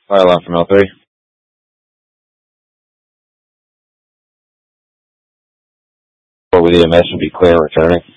Fire alarm from L3. With EMS would be clear returning.